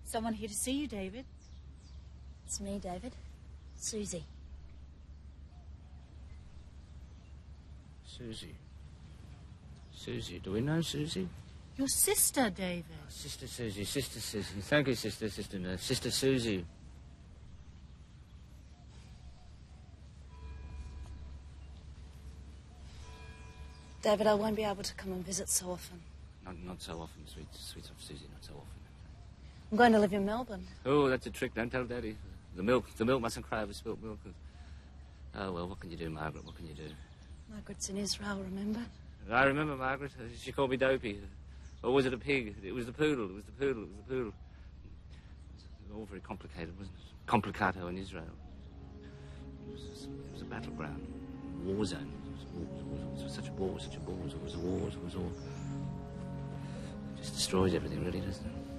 Someone here to see you, David. It's me, David. Susie. Susie. Susie. Do we know Susie? Your sister, David. Oh, Sister Susie. Sister Susie. Thank you, Sister Nurse. Sister Susie. David, I won't be able to come and visit so often. Not so often, sweet of Susie, not so often. I'm going to live in Melbourne. Oh, that's a trick. Don't tell Daddy. The milk mustn't cry over spilt milk. Oh, well, what can you do, Margaret? What can you do? Margaret's in Israel, remember? I remember Margaret. She called me Dopey. Or was it a pig? It was the poodle. It was the poodle. It was all very complicated, wasn't it? Complicato in Israel. It was a battleground. War zone. It was such a war. It was all... It just destroys everything, really, doesn't it?